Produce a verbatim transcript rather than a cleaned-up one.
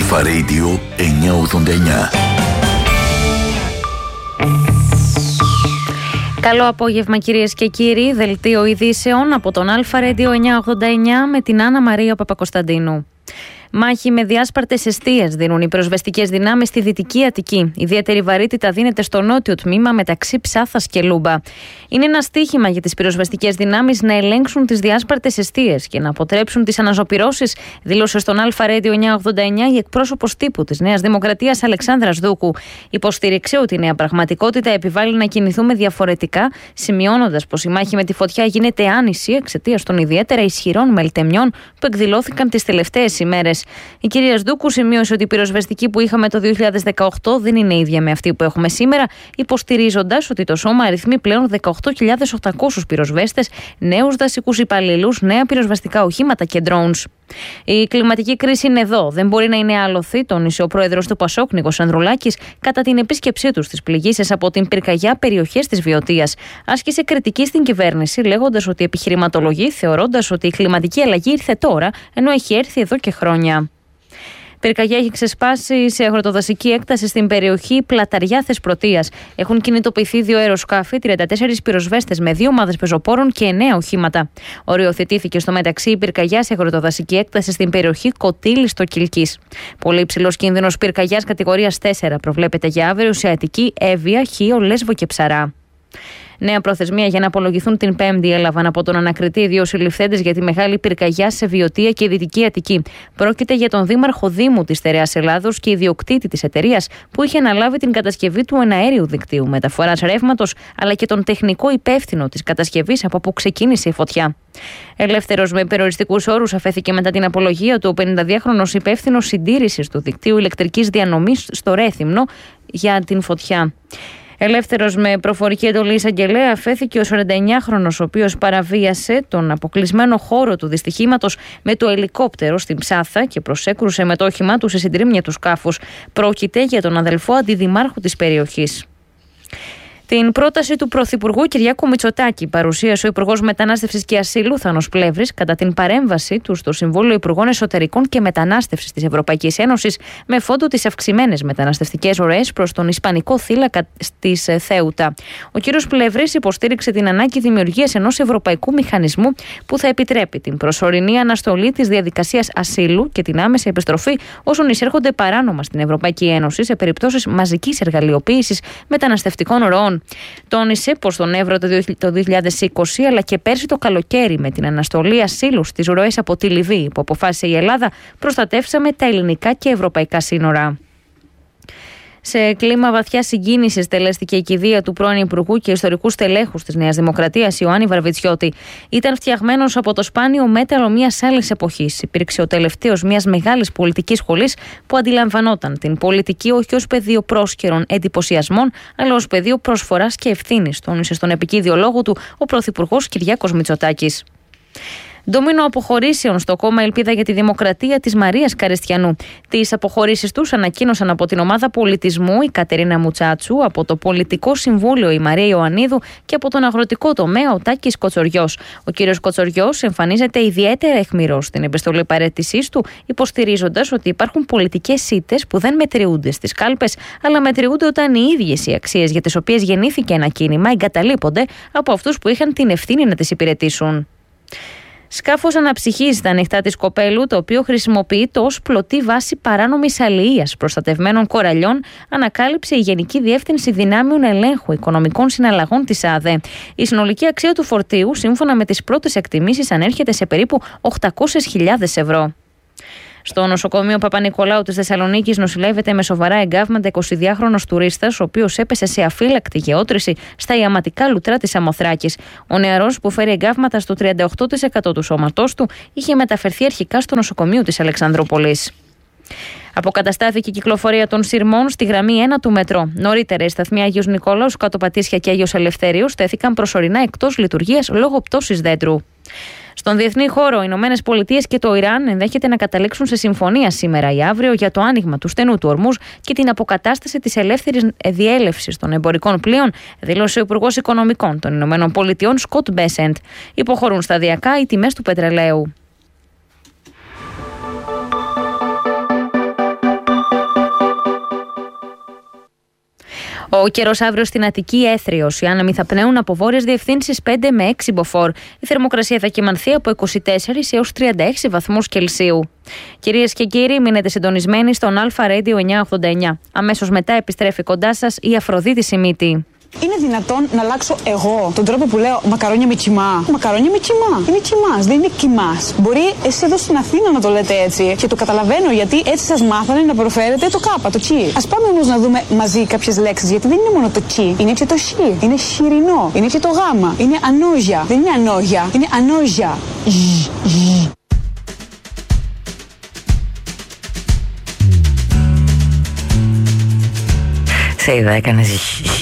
Αλφα Radio εννιακόσια ογδόντα εννιά. Καλό απόγευμα κυρίες και κύριοι, δελτίο ειδήσεων από τον Αλφα Radio εννιακόσια ογδόντα εννιά με την Άννα Μαρία Παπακοσταντίνου. Μάχη με διάσπαρτες εστίες δίνουν οι πυροσβεστικές δυνάμεις στη Δυτική Αττική. Ιδιαίτερη βαρύτητα δίνεται στο νότιο τμήμα μεταξύ Ψάθας και Λούμπα. Είναι ένα στίχημα για τις πυροσβεστικές δυνάμεις να ελέγξουν τις διάσπαρτες εστίες και να αποτρέψουν τις αναζωπυρώσεις, δήλωσε στον Αλφα Radio εννιακόσια ογδόντα εννιά η εκπρόσωπος τύπου της Νέας Δημοκρατίας Αλεξάνδρας Δούκου. Υποστήριξε ότι η νέα πραγματικότητα επιβάλλει να κινηθούμε διαφορετικά, σημειώνοντας πως η μάχη με τη φωτιά γίνεται άνηση εξαιτίας των ιδιαίτερα ισχυρών μελτεμιών που εκδηλώθηκαν τις τελευταίες ημέρες. Η κυρία Σδούκου σημείωσε ότι η πυροσβεστική που είχαμε το δύο χιλιάδες δεκαοκτώ δεν είναι ίδια με αυτή που έχουμε σήμερα, υποστηρίζοντας ότι το σώμα αριθμεί πλέον δεκαοκτώ χιλιάδες οκτακόσιους πυροσβέστες, νέους δασικούς υπαλλήλους, νέα πυροσβεστικά οχήματα και drones. Η κλιματική κρίση είναι εδώ. Δεν μπορεί να είναι άλοθη, τόνισε ο πρόεδρος του Πασόκ, Νίκος Ανδρουλάκης, κατά την επίσκεψή του στις πληγήσεις από την πυρκαγιά περιοχές της Βιωτίας. Άσκησε κριτική στην κυβέρνηση, λέγοντας ότι επιχειρηματολογεί, θεωρώντας ότι η κλιματική αλλαγή ήρθε τώρα, ενώ έχει έρθει εδώ και χρόνια. Πυρκαγιά έχει ξεσπάσει σε αγροτοδασική έκταση στην περιοχή Πλαταριά Θεσπρωτείας. Έχουν κινητοποιηθεί δύο αεροσκάφη, τριάντα τέσσερις πυροσβέστες με δύο ομάδες πεζοπόρων και εννέα οχήματα. Οριοθετήθηκε στο μεταξύ η πυρκαγιά σε αγροτοδασική έκταση στην περιοχή Κωτήλης στο Κιλκής. Πολύ υψηλός κίνδυνος πυρκαγιάς κατηγορίας τέσσερα προβλέπεται για αύριο σε Αττική, Εύβοια, Χίο, Λέσβο και Ψαρά. Νέα προθεσμία για να απολογηθούν την Πέμπτη έλαβαν από τον ανακριτή δύο συλληφθέντες για τη μεγάλη πυρκαγιά σε Βιωτία και Δυτική Αττική. Πρόκειται για τον δήμαρχο Δήμου της Στερεάς Ελλάδος και ιδιοκτήτη της εταιρείας που είχε αναλάβει την κατασκευή του εναέριου δικτύου μεταφοράς ρεύματος, αλλά και τον τεχνικό υπεύθυνο της κατασκευής από που ξεκίνησε η φωτιά. Ελεύθερος με περιοριστικούς όρους αφέθηκε μετά την απολογία του ο πενηνταδυάχρονος υπεύθυνος συντήρησης του δικτύου ηλεκτρικής διανομής στο Ρέθυμνο για την φωτιά. Ελεύθερος με προφορική εντολή εισαγγελέα αφέθηκε ο σαρανταεννιάχρονος, ο οποίος παραβίασε τον αποκλεισμένο χώρο του δυστυχήματος με το ελικόπτερο στην Ψάθα και προσέκρουσε με το όχημά του σε συντρίμμια του σκάφους. Πρόκειται για τον αδελφό αντιδημάρχου της περιοχής. Την πρόταση του Πρωθυπουργού Κυριάκου Μητσοτάκη παρουσίασε ο Υπουργός Μετανάστευσης και Ασύλου Θάνος Πλεύρης κατά την παρέμβαση του στο Συμβούλιο Υπουργών Εσωτερικών και Μετανάστευσης της Ευρωπαϊκής Ένωσης με φόντο τις αυξημένες μεταναστευτικές ροές προς τον Ισπανικό θύλακα της Θέουτα. Ο κ. Πλεύρης υποστήριξε την ανάγκη δημιουργίας ενός ευρωπαϊκού μηχανισμού που θα επιτρέπει την προσωρινή αναστολή της διαδικασίας ασύλου και την άμεση επιστροφή όσων εισέρχονται παράνομα στην Ευρωπαϊκή Ένωση σε περιπτώσεις μαζικής εργαλειοποίησης μεταναστευτικών ροών. Τόνισε πως τον Εύρο το δύο χιλιάδες είκοσι αλλά και πέρσι το καλοκαίρι με την αναστολή ασύλου στις ροές από τη Λιβύη που αποφάσισε η Ελλάδα, προστατεύσαμε τα ελληνικά και ευρωπαϊκά σύνορα. Σε κλίμα βαθιά συγκίνησης τελέστηκε η κηδεία του πρώην Υπουργού και ιστορικού στελέχους της Νέας Δημοκρατίας, Ιωάννη Βαρβιτσιώτη. Ήταν φτιαγμένος από το σπάνιο μέταλλο μιας άλλης εποχής. Υπήρξε ο τελευταίος μιας μεγάλης πολιτικής σχολής που αντιλαμβανόταν την πολιτική όχι ως πεδίο πρόσκαιρων εντυπωσιασμών, αλλά ως πεδίο προσφοράς και ευθύνης, τόνισε στον επικίδιο λόγο του ο Πρωθυπουργός Κυριάκος Μητσοτάκης. Ντομίνο αποχωρήσεων στο κόμμα Ελπίδα για τη Δημοκρατία της Μαρίας Καριστιανού. Τις αποχωρήσεις τους ανακοίνωσαν από την ομάδα πολιτισμού η Κατερίνα Μουτσάτσου, από το Πολιτικό Συμβούλιο η Μαρία Ιωαννίδου και από τον αγροτικό τομέα ο Τάκης Κοτσοριός. Ο κύριος Κοτσοριός εμφανίζεται ιδιαίτερα αιχμηρός στην επιστολή παραίτησής του, υποστηρίζοντας ότι υπάρχουν πολιτικές σίτες που δεν μετριούνται στις κάλπες, αλλά μετριούνται όταν οι ίδιες οι αξίες για τις οποίες γεννήθηκε ένα κίνημα εγκαταλείπονται από αυτούς που είχαν την ευθύνη να τις υπηρετήσουν. Σκάφος αναψυχής στα ανοιχτά της Κοπέλου, το οποίο χρησιμοποιείται ως πλωτή βάση παράνομης αλληλείας προστατευμένων κοραλιών, ανακάλυψε η Γενική Διεύθυνση Δυνάμεων Ελέγχου Οικονομικών Συναλλαγών της ΑΔΕ. Η συνολική αξία του φορτίου, σύμφωνα με τις πρώτες εκτιμήσεις, ανέρχεται σε περίπου οκτακόσιες χιλιάδες ευρώ. Στο νοσοκομείο Παπα-Νικολάου της Θεσσαλονίκης νοσηλεύεται με σοβαρά εγκάβματα εικοσιδυάχρονος τουρίστας, ο οποίος έπεσε σε αφύλακτη γεώτρηση στα ιαματικά λουτρά της Σαμοθράκης. Ο νεαρός, που φέρει εγκάβματα στο τριάντα οκτώ τοις εκατό του σώματός του, είχε μεταφερθεί αρχικά στο νοσοκομείο της Αλεξανδρούπολης. Αποκαταστάθηκε η κυκλοφορία των σειρμών στη γραμμή ένα του μετρό. Νωρίτερα, οι σταθμοί Άγιος Νικόλαος, Κάτω Πατήσια και Άγιος Ελευθερίου στέθηκαν προσωρινά εκτός λειτουργίας λόγω πτώσης δέντρου. Στον διεθνή χώρο, οι Ηνωμένες Πολιτείες και το Ιράν ενδέχεται να καταλήξουν σε συμφωνία σήμερα ή αύριο για το άνοιγμα του στενού του Ορμούζ και την αποκατάσταση της ελεύθερης διέλευσης των εμπορικών πλοίων, δήλωσε ο Υπουργός Οικονομικών των Ηνωμένων Πολιτειών Σκοτ Μπέσεντ. Υποχωρούν σταδιακά οι τιμές του πετρελαίου. Ο καιρός αύριο στην Αττική έθριος. Οι άνεμοι θα πνέουν από βόρειες διευθύνσεις πέντε με έξι μποφόρ. Η θερμοκρασία θα κυμανθεί από είκοσι τέσσερα έως τριάντα έξι βαθμούς Κελσίου. Κυρίες και κύριοι, μείνετε συντονισμένοι στον Αλφα Radio εννιακόσια ογδόντα εννιά. Αμέσως μετά επιστρέφει κοντά σας η Αφροδίτη Σιμίτη. Είναι δυνατόν να αλλάξω εγώ τον τρόπο που λέω μακαρόνια με κιμά? Μακαρόνια με κιμά. Είναι κιμάς, δεν είναι κιμάς. Μπορεί εσείς εδώ στην Αθήνα να το λέτε έτσι και το καταλαβαίνω, γιατί έτσι σας μάθανε να προφέρετε το κάπα, το τσι. Ας πάμε όμως να δούμε μαζί κάποιες λέξεις, γιατί δεν είναι μόνο το τσι, είναι και το σι. Είναι χοιρινό, είναι και το γάμα. Είναι ανόγια. Δεν είναι ανόγια, είναι ανόγια. Σε είδα, έκανες